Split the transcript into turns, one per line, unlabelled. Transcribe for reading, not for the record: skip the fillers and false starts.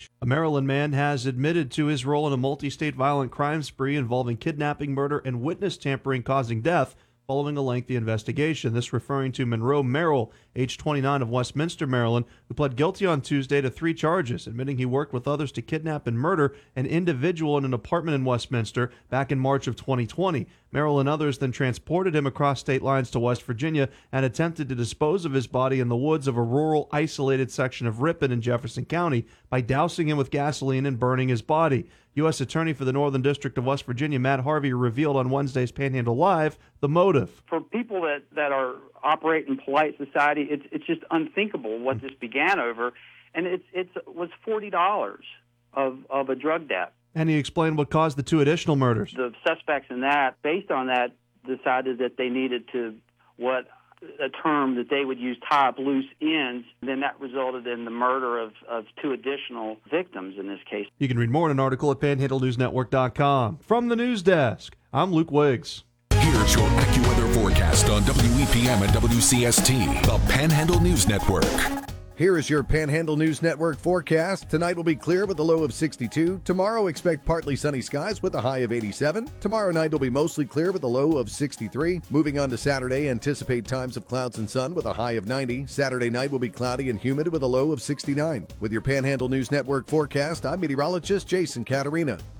A Maryland man has admitted to his role in a multi-state violent crime spree involving kidnapping, murder, and witness tampering causing death following a lengthy investigation. This referring to Monroe Merrill, age 29, of Westminster, Maryland, who pled guilty on Tuesday to 3 charges, admitting he worked with others to kidnap and murder an individual in an apartment in Westminster back in March of 2020. Merrill and others then transported him across state lines to West Virginia and attempted to dispose of his body in the woods of a rural, isolated section of Ripon in Jefferson County by dousing him with gasoline and burning his body. U.S. Attorney for the Northern District of West Virginia, Matt Harvey, revealed on Wednesday's Panhandle Live the motive.
For people that are operate in polite society, it's just unthinkable what this began over, and it was $40 of a drug debt.
And he explained what caused the 2 additional murders.
The suspects in that, based on that, decided that they needed to, a term that they would use, tie up loose ends. Then that resulted in the murder of 2 additional victims in this case.
You can read more in an article at PanhandleNewsNetwork.com. From the news desk, I'm Luke Wiggs.
Here's your AccuWeather forecast on WEPM and WCST, the Panhandle News Network.
Here is your Panhandle News Network forecast. Tonight will be clear with a low of 62. Tomorrow, expect partly sunny skies with a high of 87. Tomorrow night will be mostly clear with a low of 63. Moving on to Saturday, anticipate times of clouds and sun with a high of 90. Saturday night will be cloudy and humid with a low of 69. With your Panhandle News Network forecast, I'm meteorologist Jason Caterina.